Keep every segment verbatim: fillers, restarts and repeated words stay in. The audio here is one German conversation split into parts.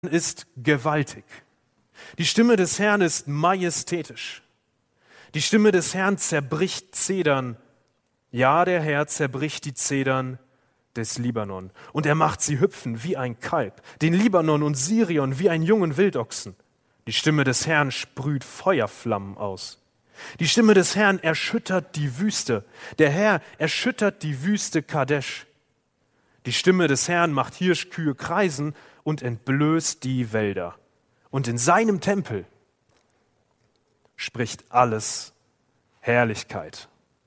ist gewaltig. Die Stimme des Herrn ist majestätisch. Die Stimme des Herrn zerbricht Zedern. Ja, der Herr zerbricht die Zedern des Libanon. Und er macht sie hüpfen wie ein Kalb, den Libanon und Sirion wie einen jungen Wildochsen. Die Stimme des Herrn sprüht Feuerflammen aus. Die Stimme des Herrn erschüttert die Wüste. Der Herr erschüttert die Wüste Kadesh. Die Stimme des Herrn macht Hirschkühe kreisen und entblößt die Wälder. Und in seinem Tempel spricht alles Herrlichkeit.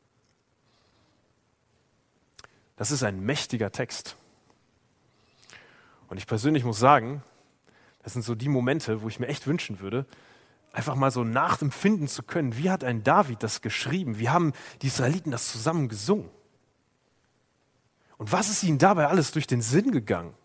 Das ist ein mächtiger Text. Und ich persönlich muss sagen, das sind so die Momente, wo ich mir echt wünschen würde, einfach mal so nachempfinden zu können, wie hat ein David das geschrieben? Wie haben die Israeliten das zusammen gesungen? Und was ist ihnen dabei alles durch den Sinn gegangen?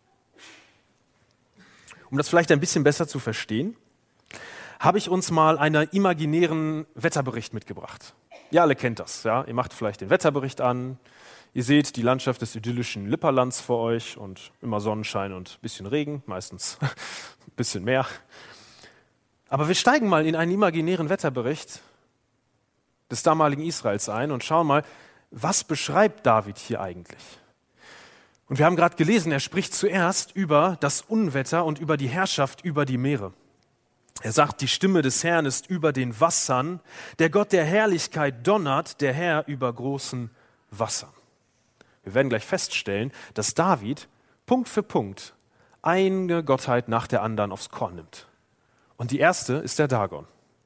Um das vielleicht ein bisschen besser zu verstehen, habe ich uns mal einen imaginären Wetterbericht mitgebracht. Ihr alle kennt das, ja? Ihr macht vielleicht den Wetterbericht an, ihr seht die Landschaft des idyllischen Lipperlands vor euch und immer Sonnenschein und ein bisschen Regen, meistens ein bisschen mehr. Aber wir steigen mal in einen imaginären Wetterbericht des damaligen Israels ein und schauen mal, was beschreibt David hier eigentlich? Und wir haben gerade gelesen, er spricht zuerst über das Unwetter und über die Herrschaft über die Meere. Er sagt, die Stimme des Herrn ist über den Wassern, der Gott der Herrlichkeit donnert, der Herr über großen Wassern. Wir werden gleich feststellen, dass David Punkt für Punkt eine Gottheit nach der anderen aufs Korn nimmt. Und die erste ist der Dagon.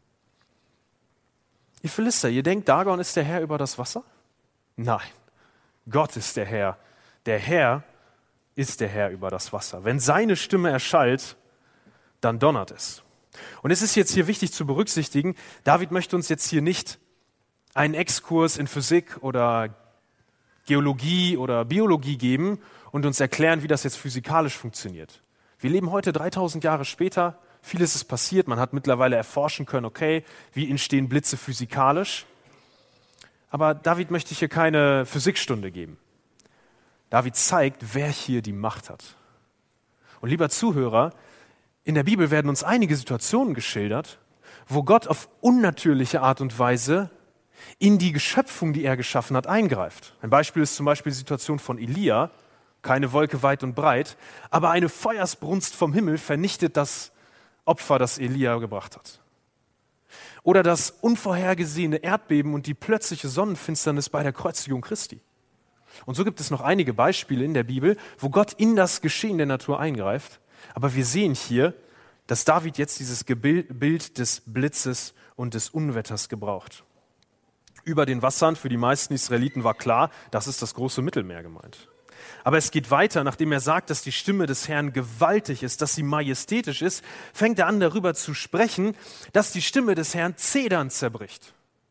Ihr Philister, ihr denkt, Dagon ist der Herr über das Wasser? Nein, Gott ist der Herr. Der Herr ist der Herr über das Wasser. Wenn seine Stimme erschallt, dann donnert es. Und es ist jetzt hier wichtig zu berücksichtigen, David möchte uns jetzt hier nicht einen Exkurs in Physik oder Geologie oder Biologie geben und uns erklären, wie das jetzt physikalisch funktioniert. Wir leben heute dreitausend Jahre später, vieles ist passiert, man hat mittlerweile erforschen können, okay, wie entstehen Blitze physikalisch. Aber David möchte hier keine Physikstunde geben. David zeigt, wer hier die Macht hat. Und lieber Zuhörer, in der Bibel werden uns einige Situationen geschildert, wo Gott auf unnatürliche Art und Weise in die Geschöpfung, die er geschaffen hat, eingreift. Ein Beispiel ist zum Beispiel die Situation von Elia, keine Wolke weit und breit, aber eine Feuersbrunst vom Himmel vernichtet das Opfer, das Elia gebracht hat. Oder das unvorhergesehene Erdbeben und die plötzliche Sonnenfinsternis bei der Kreuzigung Christi. Und so gibt es noch einige Beispiele in der Bibel, wo Gott in das Geschehen der Natur eingreift. Aber wir sehen hier, dass David jetzt dieses Bild des Blitzes und des Unwetters gebraucht. Über den Wassern, für die meisten Israeliten war klar, das ist das große Mittelmeer gemeint. Aber es geht weiter, nachdem er sagt, dass die Stimme des Herrn gewaltig ist, dass sie majestätisch ist, fängt er an, darüber zu sprechen, dass die Stimme des Herrn Zedern zerbricht.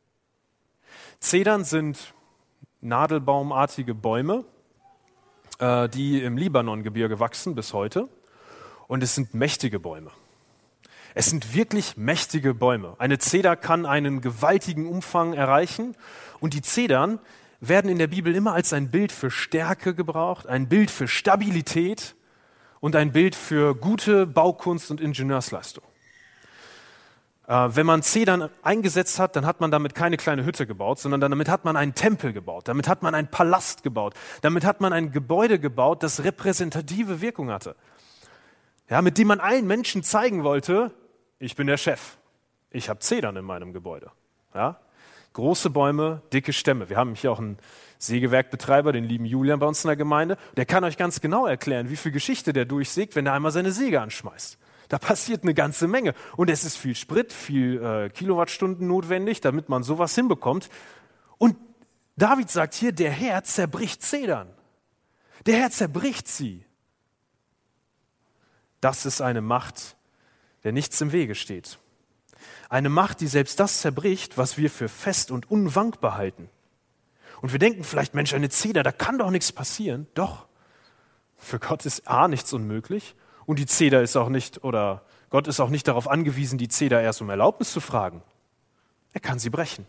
Zedern sind nadelbaumartige Bäume, äh, die im Libanongebirge wachsen bis heute. Und es sind mächtige Bäume. Es sind wirklich mächtige Bäume. Eine Zeder kann einen gewaltigen Umfang erreichen. Und die Zedern werden in der Bibel immer als ein Bild für Stärke gebraucht, ein Bild für Stabilität und ein Bild für gute Baukunst und Ingenieursleistung. Äh, wenn man Zedern eingesetzt hat, dann hat man damit keine kleine Hütte gebaut, sondern damit hat man einen Tempel gebaut, damit hat man einen Palast gebaut, damit hat man ein Gebäude gebaut, das repräsentative Wirkung hatte. Ja, mit dem man allen Menschen zeigen wollte, ich bin der Chef, ich habe Zedern in meinem Gebäude. Ja? Große Bäume, dicke Stämme. Wir haben hier auch einen Sägewerkbetreiber, den lieben Julian bei uns in der Gemeinde. Der kann euch ganz genau erklären, wie viel Geschichte der durchsägt, wenn er einmal seine Säge anschmeißt. Da passiert eine ganze Menge. Und es ist viel Sprit, viel äh, Kilowattstunden notwendig, damit man sowas hinbekommt. Und David sagt hier, der Herr zerbricht Zedern. Der Herr zerbricht sie. Das ist eine Macht, der nichts im Wege steht. Eine Macht, die selbst das zerbricht, was wir für fest und unwankbar halten. Und wir denken vielleicht, Mensch, eine Zeder, da kann doch nichts passieren. Doch, für Gott ist A, nichts unmöglich. Und die Zeder ist auch nicht, oder Gott ist auch nicht darauf angewiesen, die Zeder erst um Erlaubnis zu fragen. Er kann sie brechen.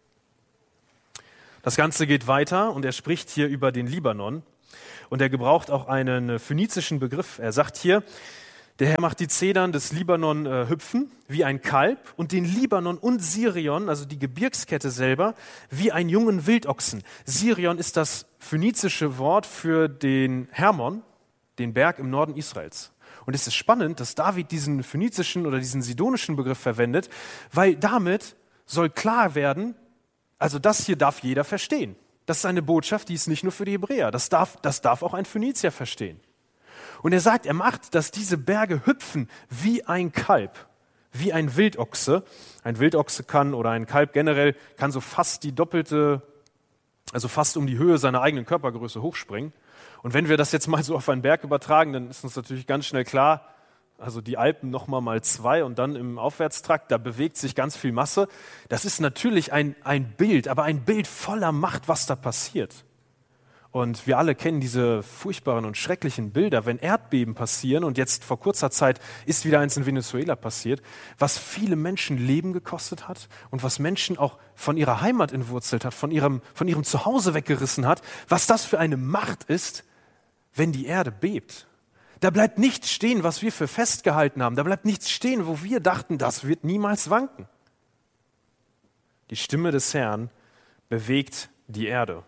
Das Ganze geht weiter und er spricht hier über den Libanon. Und er gebraucht auch einen phönizischen Begriff. Er sagt hier, Der Herr macht die Zedern des Libanon äh, hüpfen wie ein Kalb und den Libanon und Sirion, also die Gebirgskette selber, wie einen jungen Wildochsen. Sirion ist das phönizische Wort für den Hermon, den Berg im Norden Israels. Und es ist spannend, dass David diesen phönizischen oder diesen sidonischen Begriff verwendet, weil damit soll klar werden, also das hier darf jeder verstehen. Das ist eine Botschaft, die ist nicht nur für die Hebräer, das darf, das darf auch ein Phönizier verstehen. Und er sagt, er macht, dass diese Berge hüpfen wie ein Kalb, wie ein Wildochse. Ein Wildochse kann, oder ein Kalb generell, kann so fast die doppelte, also fast um die Höhe seiner eigenen Körpergröße hochspringen. Und wenn wir das jetzt mal so auf einen Berg übertragen, dann ist uns natürlich ganz schnell klar, also die Alpen nochmal mal zwei und dann im Aufwärtstrakt, da bewegt sich ganz viel Masse. Das ist natürlich ein, ein Bild, aber ein Bild voller Macht, was da passiert. Und wir alle kennen diese furchtbaren und schrecklichen Bilder, wenn Erdbeben passieren, und jetzt vor kurzer Zeit ist wieder eins in Venezuela passiert, was viele Menschen Leben gekostet hat und was Menschen auch von ihrer Heimat entwurzelt hat, von ihrem, von ihrem Zuhause weggerissen hat, was das für eine Macht ist, wenn die Erde bebt. Da bleibt nichts stehen, was wir für festgehalten haben. Da bleibt nichts stehen, wo wir dachten, das wird niemals wanken. Die Stimme des Herrn bewegt die Erde.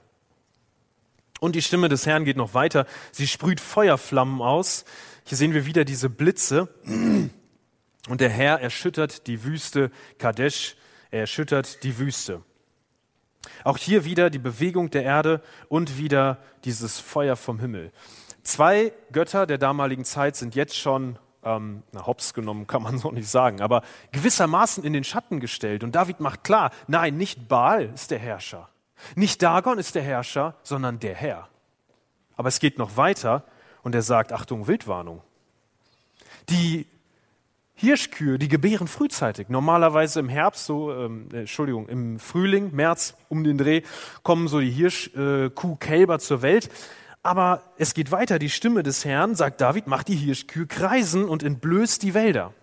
Und die Stimme des Herrn geht noch weiter. Sie sprüht Feuerflammen aus. Hier sehen wir wieder diese Blitze. Und der Herr erschüttert die Wüste Kadesh. Er erschüttert die Wüste. Auch hier wieder die Bewegung der Erde und wieder dieses Feuer vom Himmel. Zwei Götter der damaligen Zeit sind jetzt schon, ähm, na, hops genommen kann man so nicht sagen, aber gewissermaßen in den Schatten gestellt. Und David macht klar, nein, nicht Baal ist der Herrscher. Nicht Dagon ist der Herrscher, sondern der Herr. Aber es geht noch weiter und er sagt, Achtung, Wildwarnung. Die Hirschkühe, die gebären frühzeitig. Normalerweise im Herbst, so, ähm, Entschuldigung, im Frühling, März um den Dreh, kommen so die Hirschkuhkälber zur Welt. Aber es geht weiter, die Stimme des Herrn, sagt David, macht die Hirschkühe kreisen und entblößt die Wälder.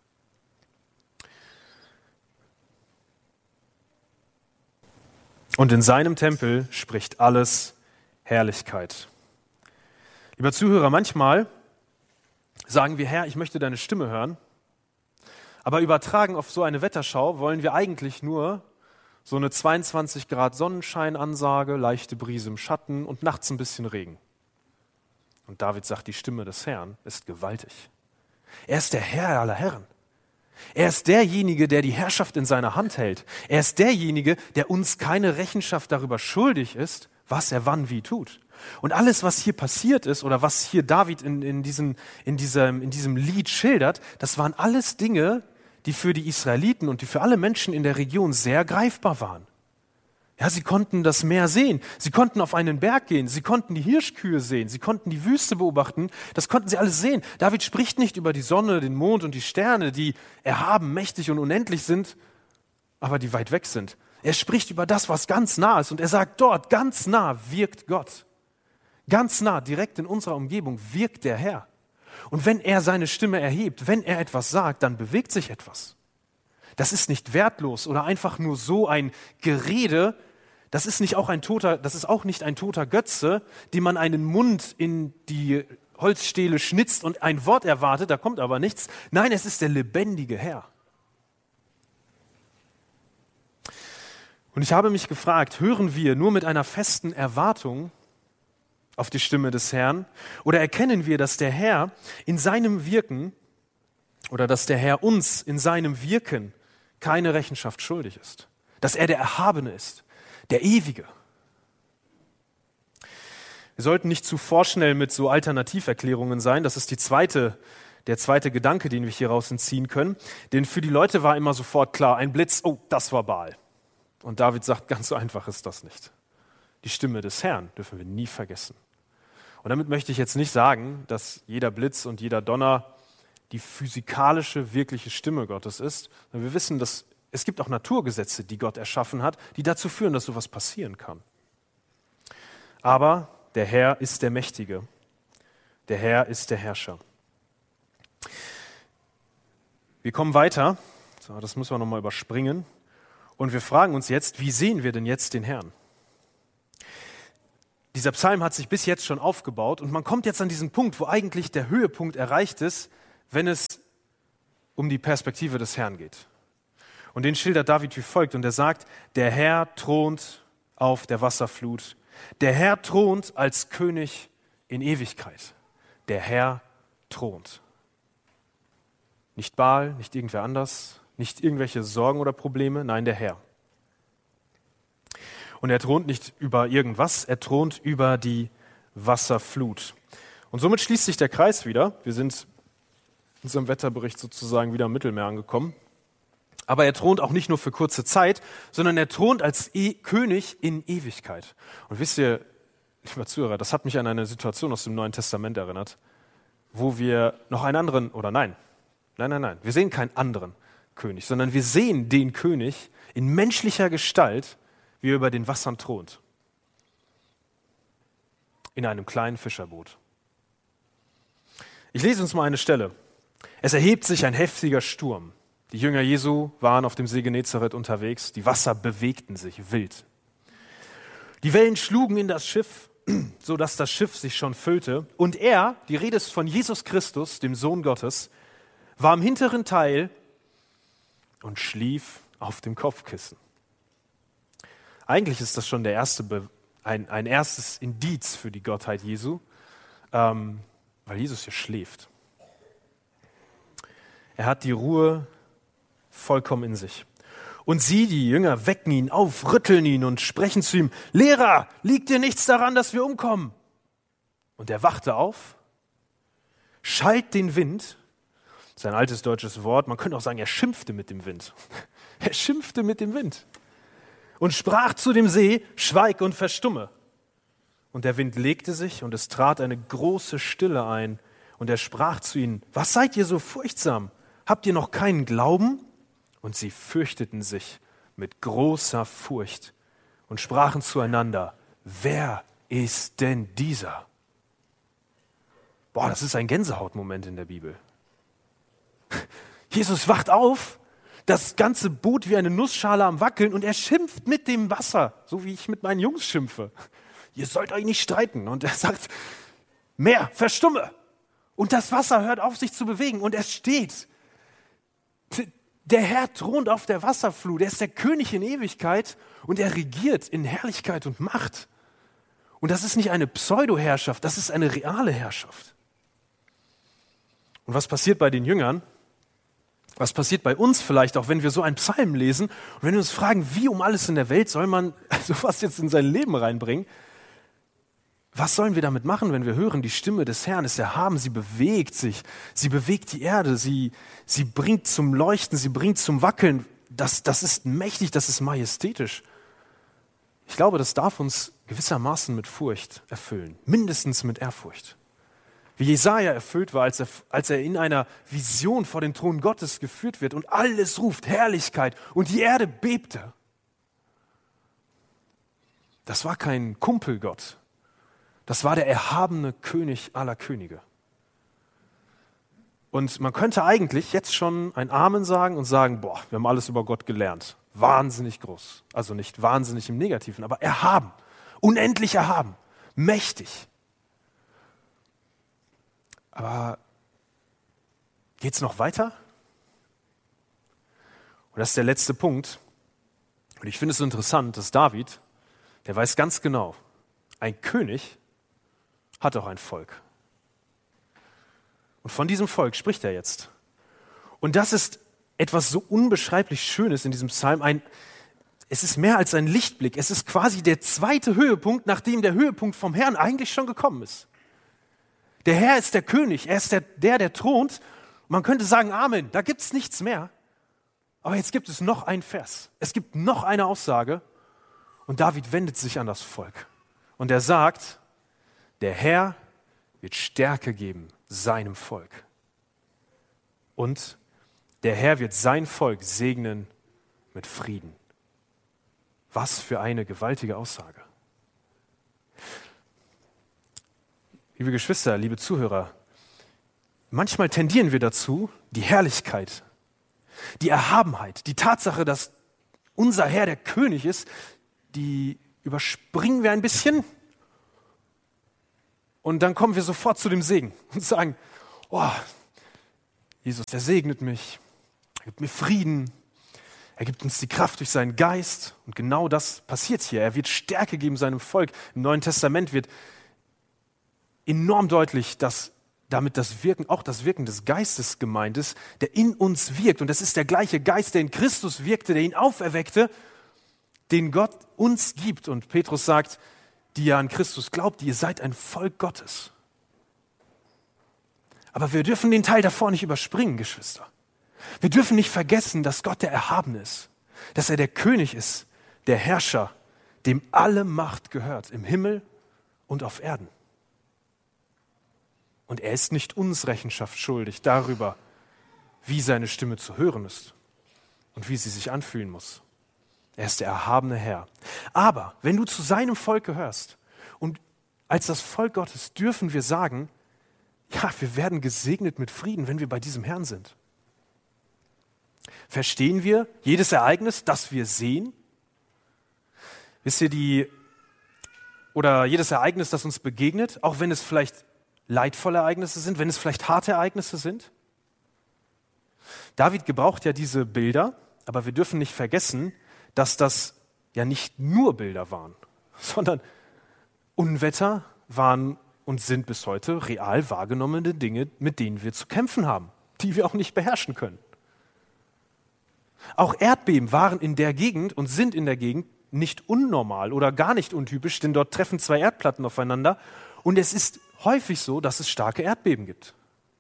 Und in seinem Tempel spricht alles Herrlichkeit. Lieber Zuhörer, manchmal sagen wir, Herr, ich möchte deine Stimme hören, aber übertragen auf so eine Wetterschau wollen wir eigentlich nur so eine zweiundzwanzig Grad Sonnenscheinansage, leichte Brise im Schatten und nachts ein bisschen Regen. Und David sagt, die Stimme des Herrn ist gewaltig. Er ist der Herr aller Herren. Er ist derjenige, der die Herrschaft in seiner Hand hält. Er ist derjenige, der uns keine Rechenschaft darüber schuldig ist, was er wann wie tut. Und alles, was hier passiert ist oder was hier David in, in, diesen, in, diesem, in diesem Lied schildert, das waren alles Dinge, die für die Israeliten und die für alle Menschen in der Region sehr greifbar waren. Ja, sie konnten das Meer sehen, sie konnten auf einen Berg gehen, sie konnten die Hirschkühe sehen, sie konnten die Wüste beobachten, das konnten sie alles sehen. David spricht nicht über die Sonne, den Mond und die Sterne, die erhaben, mächtig und unendlich sind, aber die weit weg sind. Er spricht über das, was ganz nah ist, und er sagt dort, ganz nah wirkt Gott. Ganz nah, direkt in unserer Umgebung wirkt der Herr. Und wenn er seine Stimme erhebt, wenn er etwas sagt, dann bewegt sich etwas. Das ist nicht wertlos oder einfach nur so ein Gerede. Das ist nicht auch ein toter, das ist auch nicht ein toter Götze, dem man einen Mund in die Holzstähle schnitzt und ein Wort erwartet, da kommt aber nichts. Nein, es ist der lebendige Herr. Und ich habe mich gefragt, hören wir nur mit einer festen Erwartung auf die Stimme des Herrn, oder erkennen wir, dass der Herr in seinem Wirken oder dass der Herr uns in seinem Wirken keine Rechenschaft schuldig ist, dass er der Erhabene ist, der Ewige. Wir sollten nicht zu vorschnell mit so Alternativerklärungen sein, das ist die zweite, der zweite Gedanke, den wir hier raus entziehen können, denn für die Leute war immer sofort klar, ein Blitz, oh, das war Baal. Und David sagt, ganz so einfach ist das nicht. Die Stimme des Herrn dürfen wir nie vergessen. Und damit möchte ich jetzt nicht sagen, dass jeder Blitz und jeder Donner die physikalische, wirkliche Stimme Gottes ist. Wir wissen, dass es gibt auch Naturgesetze, die Gott erschaffen hat, die dazu führen, dass sowas passieren kann. Aber der Herr ist der Mächtige. Der Herr ist der Herrscher. Wir kommen weiter. So, das müssen wir nochmal überspringen. Und wir fragen uns jetzt, wie sehen wir denn jetzt den Herrn? Dieser Psalm hat sich bis jetzt schon aufgebaut und man kommt jetzt an diesen Punkt, wo eigentlich der Höhepunkt erreicht ist, wenn es um die Perspektive des Herrn geht. Und den schildert David wie folgt. Und er sagt, der Herr thront auf der Wasserflut. Der Herr thront als König in Ewigkeit. Der Herr thront. Nicht Baal, nicht irgendwer anders, nicht irgendwelche Sorgen oder Probleme, nein, der Herr. Und er thront nicht über irgendwas, er thront über die Wasserflut. Und somit schließt sich der Kreis wieder. Wir sind in unserem Wetterbericht sozusagen wieder im Mittelmeer angekommen. Aber er thront auch nicht nur für kurze Zeit, sondern er thront als e- König in Ewigkeit. Und wisst ihr, lieber Zuhörer, das hat mich an eine Situation aus dem Neuen Testament erinnert, wo wir noch einen anderen, oder nein, nein, nein, nein, wir sehen keinen anderen König, sondern wir sehen den König in menschlicher Gestalt, wie er über den Wassern thront. In einem kleinen Fischerboot. Ich lese uns mal eine Stelle. Es erhebt sich ein heftiger Sturm. Die Jünger Jesu waren auf dem See Genezareth unterwegs. Die Wasser bewegten sich wild. Die Wellen schlugen in das Schiff, sodass das Schiff sich schon füllte. Und er, die Rede ist von Jesus Christus, dem Sohn Gottes, war im hinteren Teil und schlief auf dem Kopfkissen. Eigentlich ist das schon der erste Be- ein, ein erstes Indiz für die Gottheit Jesu, ähm, weil Jesus hier schläft. Er hat die Ruhe vollkommen in sich. Und sie, die Jünger, wecken ihn auf, rütteln ihn und sprechen zu ihm, Lehrer, liegt dir nichts daran, dass wir umkommen? Und er wachte auf, schalt den Wind, das ist ein altes deutsches Wort, man könnte auch sagen, er schimpfte mit dem Wind. Er schimpfte mit dem Wind und sprach zu dem See, schweig und verstumme. Und der Wind legte sich und es trat eine große Stille ein. Und er sprach zu ihnen, was seid ihr so furchtsam? Habt ihr noch keinen Glauben? Und sie fürchteten sich mit großer Furcht und sprachen zueinander, wer ist denn dieser? Boah, das ist ein Gänsehautmoment in der Bibel. Jesus wacht auf, das ganze Boot wie eine Nussschale am Wackeln und er schimpft mit dem Wasser, so wie ich mit meinen Jungs schimpfe. Ihr sollt euch nicht streiten. Und er sagt, Meer, verstumme. Und das Wasser hört auf, sich zu bewegen und es steht. Der Herr thront auf der Wasserflut, er ist der König in Ewigkeit und er regiert in Herrlichkeit und Macht. Und das ist nicht eine Pseudo-Herrschaft, das ist eine reale Herrschaft. Und was passiert bei den Jüngern? Was passiert bei uns vielleicht auch, wenn wir so einen Psalm lesen und wenn wir uns fragen, wie um alles in der Welt soll man sowas jetzt in sein Leben reinbringen? Was sollen wir damit machen, wenn wir hören, die Stimme des Herrn ist erhaben, sie bewegt sich, sie bewegt die Erde, sie, sie bringt zum Leuchten, sie bringt zum Wackeln. Das, das ist mächtig, das ist majestätisch. Ich glaube, das darf uns gewissermaßen mit Furcht erfüllen, mindestens mit Ehrfurcht. Wie Jesaja erfüllt war, als er, als er in einer Vision vor den Thron Gottes geführt wird und alles ruft Herrlichkeit und die Erde bebte. Das war kein Kumpelgott. Das war der erhabene König aller Könige. Und man könnte eigentlich jetzt schon ein Amen sagen und sagen, boah, wir haben alles über Gott gelernt. Wahnsinnig groß. Also nicht wahnsinnig im Negativen, aber erhaben. Unendlich erhaben. Mächtig. Aber geht es noch weiter? Und das ist der letzte Punkt. Und ich finde es so interessant, dass David, der weiß ganz genau, ein König hat auch ein Volk. Und von diesem Volk spricht er jetzt. Und das ist etwas so unbeschreiblich Schönes in diesem Psalm. Ein, es ist mehr als ein Lichtblick. Es ist quasi der zweite Höhepunkt, nachdem der Höhepunkt vom Herrn eigentlich schon gekommen ist. Der Herr ist der König, er ist der, der, der thront. Man könnte sagen, Amen, da gibt es nichts mehr. Aber jetzt gibt es noch einen Vers. Es gibt noch eine Aussage. Und David wendet sich an das Volk. Und er sagt, der Herr wird Stärke geben seinem Volk. Und der Herr wird sein Volk segnen mit Frieden. Was für eine gewaltige Aussage. Liebe Geschwister, liebe Zuhörer, manchmal tendieren wir dazu, die Herrlichkeit, die Erhabenheit, die Tatsache, dass unser Herr der König ist, die überspringen wir ein bisschen. Und dann kommen wir sofort zu dem Segen und sagen, oh, Jesus, er segnet mich, er gibt mir Frieden, er gibt uns die Kraft durch seinen Geist. Und genau das passiert hier. Er wird Stärke geben seinem Volk. Im Neuen Testament wird enorm deutlich, dass damit das Wirken, auch das Wirken des Geistes gemeint ist, der in uns wirkt. Und das ist der gleiche Geist, der in Christus wirkte, der ihn auferweckte, den Gott uns gibt. Und Petrus sagt, die ja an Christus glaubt, ihr seid ein Volk Gottes. Aber wir dürfen den Teil davor nicht überspringen, Geschwister. Wir dürfen nicht vergessen, dass Gott der Erhabene ist, dass er der König ist, der Herrscher, dem alle Macht gehört, im Himmel und auf Erden. Und er ist nicht uns Rechenschaft schuldig darüber, wie seine Stimme zu hören ist und wie sie sich anfühlen muss. Er ist der erhabene Herr. Aber wenn du zu seinem Volk gehörst und als das Volk Gottes dürfen wir sagen, ja, wir werden gesegnet mit Frieden, wenn wir bei diesem Herrn sind. Verstehen wir jedes Ereignis, das wir sehen? Wisst ihr, die, oder jedes Ereignis, das uns begegnet, auch wenn es vielleicht leidvolle Ereignisse sind, wenn es vielleicht harte Ereignisse sind? David gebraucht ja diese Bilder, aber wir dürfen nicht vergessen, dass das ja nicht nur Bilder waren, sondern Unwetter waren und sind bis heute real wahrgenommene Dinge, mit denen wir zu kämpfen haben, die wir auch nicht beherrschen können. Auch Erdbeben waren in der Gegend und sind in der Gegend nicht unnormal oder gar nicht untypisch, denn dort treffen zwei Erdplatten aufeinander und es ist häufig so, dass es starke Erdbeben gibt.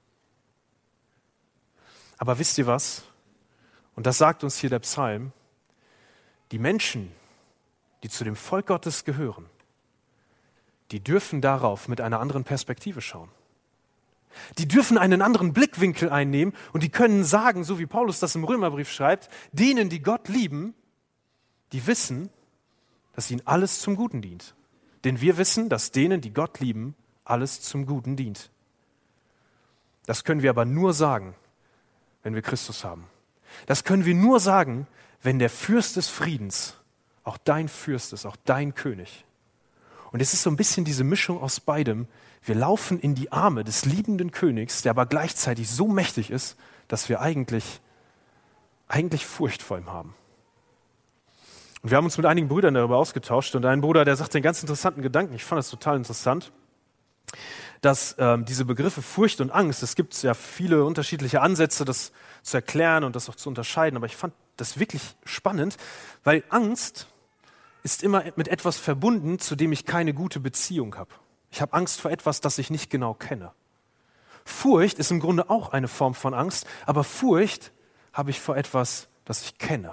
Aber wisst ihr was? Und das sagt uns hier der Psalm, die Menschen, die zu dem Volk Gottes gehören, die dürfen darauf mit einer anderen Perspektive schauen. Die dürfen einen anderen Blickwinkel einnehmen und die können sagen, so wie Paulus das im Römerbrief schreibt, denen, die Gott lieben, die wissen, dass ihnen alles zum Guten dient. Denn wir wissen, dass denen, die Gott lieben, alles zum Guten dient. Das können wir aber nur sagen, wenn wir Christus haben. Das können wir nur sagen, wenn der Fürst des Friedens auch dein Fürst ist, auch dein König. Und es ist so ein bisschen diese Mischung aus beidem. Wir laufen in die Arme des liebenden Königs, der aber gleichzeitig so mächtig ist, dass wir eigentlich, eigentlich Furcht vor ihm haben. Und wir haben uns mit einigen Brüdern darüber ausgetauscht und ein Bruder, der sagt einen ganz interessanten Gedanken, ich fand das total interessant, dass ähm, diese Begriffe Furcht und Angst, es gibt ja viele unterschiedliche Ansätze, das zu erklären und das auch zu unterscheiden, aber ich fand das wirklich spannend, weil Angst ist immer mit etwas verbunden, zu dem ich keine gute Beziehung habe. Ich habe Angst vor etwas, das ich nicht genau kenne. Furcht ist im Grunde auch eine Form von Angst, aber Furcht habe ich vor etwas, das ich kenne.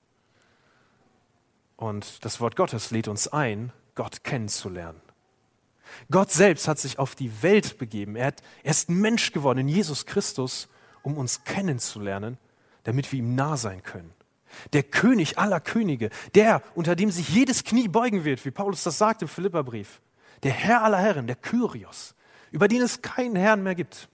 Und das Wort Gottes lädt uns ein, Gott kennenzulernen. Gott selbst hat sich auf die Welt begeben. Er, hat, er ist Mensch geworden in Jesus Christus, um uns kennenzulernen, damit wir ihm nah sein können. Der König aller Könige, der, unter dem sich jedes Knie beugen wird, wie Paulus das sagt im Philipperbrief. Der Herr aller Herren, der Kyrios, über den es keinen Herrn mehr gibt.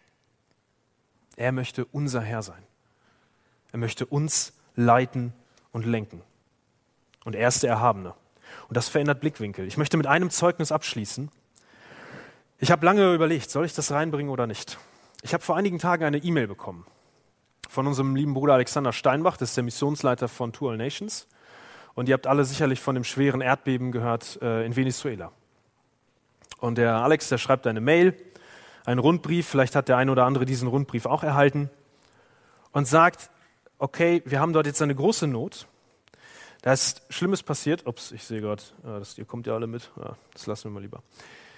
Er möchte unser Herr sein. Er möchte uns leiten und lenken. Und er ist der Erhabene. Und das verändert Blickwinkel. Ich möchte mit einem Zeugnis abschließen. Ich habe lange überlegt, soll ich das reinbringen oder nicht? Ich habe vor einigen Tagen eine E-Mail bekommen von unserem lieben Bruder Alexander Steinbach, das ist der Missionsleiter von Two All Nations. Und ihr habt alle sicherlich von dem schweren Erdbeben gehört äh, in Venezuela. Und der Alex, der schreibt eine Mail, einen Rundbrief, vielleicht hat der eine oder andere diesen Rundbrief auch erhalten und sagt, okay, wir haben dort jetzt eine große Not. Da ist Schlimmes passiert. Ups, ich sehe gerade, ja, ihr kommt ja alle mit. Ja, das lassen wir mal lieber.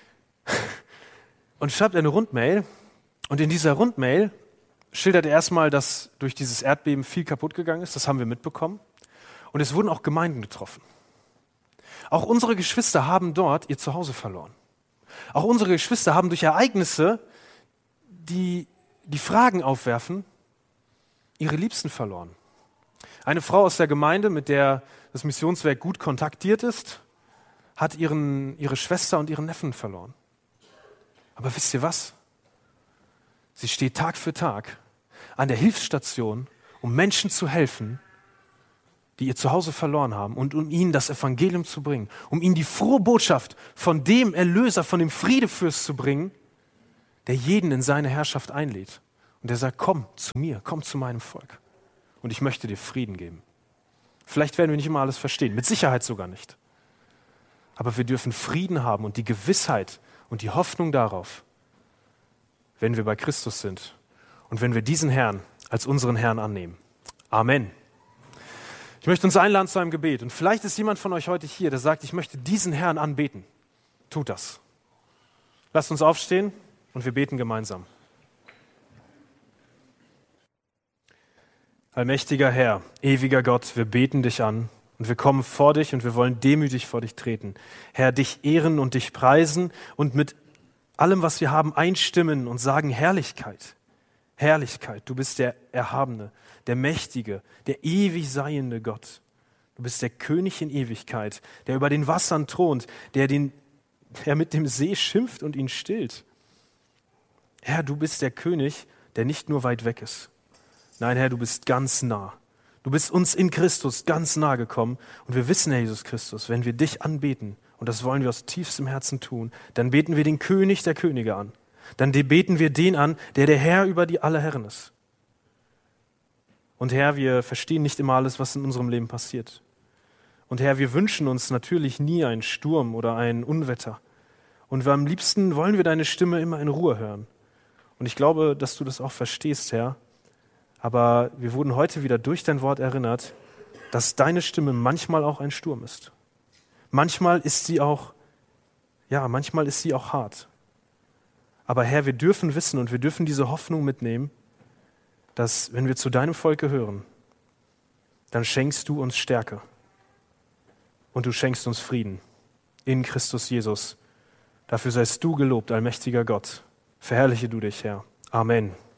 Und schreibt eine Rundmail. Und in dieser Rundmail schildert er erstmal, dass durch dieses Erdbeben viel kaputt gegangen ist. Das haben wir mitbekommen. Und es wurden auch Gemeinden getroffen. Auch unsere Geschwister haben dort ihr Zuhause verloren. Auch unsere Geschwister haben durch Ereignisse, die die Fragen aufwerfen, ihre Liebsten verloren. Eine Frau aus der Gemeinde, mit der das Missionswerk gut kontaktiert ist, hat ihren, ihre Schwester und ihren Neffen verloren. Aber wisst ihr was? Sie steht Tag für Tag an der Hilfsstation, um Menschen zu helfen, die ihr Zuhause verloren haben und um ihnen das Evangelium zu bringen, um ihnen die frohe Botschaft von dem Erlöser, von dem Friedefürst zu bringen, der jeden in seine Herrschaft einlädt Und er sagt, komm zu mir, komm zu meinem Volk. Und ich möchte dir Frieden geben. Vielleicht werden wir nicht immer alles verstehen, mit Sicherheit sogar nicht. Aber wir dürfen Frieden haben und die Gewissheit und die Hoffnung darauf, wenn wir bei Christus sind und wenn wir diesen Herrn als unseren Herrn annehmen. Amen. Ich möchte uns einladen zu einem Gebet. Und vielleicht ist jemand von euch heute hier, der sagt, ich möchte diesen Herrn anbeten. Tut das. Lasst uns aufstehen und wir beten gemeinsam. Allmächtiger Herr, ewiger Gott, wir beten dich an und wir kommen vor dich und wir wollen demütig vor dich treten. Herr, dich ehren und dich preisen und mit allem, was wir haben, einstimmen und sagen Herrlichkeit. Herrlichkeit, du bist der Erhabene, der Mächtige, der ewig seiende Gott. Du bist der König in Ewigkeit, der über den Wassern thront, der, den, der mit dem See schimpft und ihn stillt. Herr, du bist der König, der nicht nur weit weg ist. Nein, Herr, du bist ganz nah. Du bist uns in Christus ganz nah gekommen. Und wir wissen, Herr Jesus Christus, wenn wir dich anbeten, und das wollen wir aus tiefstem Herzen tun, dann beten wir den König der Könige an. Dann beten wir den an, der der Herr über die alle Herren ist. Und Herr, wir verstehen nicht immer alles, was in unserem Leben passiert. Und Herr, wir wünschen uns natürlich nie einen Sturm oder ein Unwetter. Und am liebsten wollen wir deine Stimme immer in Ruhe hören. Und ich glaube, dass du das auch verstehst, Herr. Aber wir wurden heute wieder durch dein Wort erinnert, dass deine Stimme manchmal auch ein Sturm ist. Manchmal ist sie auch, ja, manchmal ist sie auch hart. Aber Herr, wir dürfen wissen und wir dürfen diese Hoffnung mitnehmen, dass wenn wir zu deinem Volk gehören, dann schenkst du uns Stärke und du schenkst uns Frieden in Christus Jesus. Dafür seist du gelobt, allmächtiger Gott. Verherrliche du dich, Herr. Amen.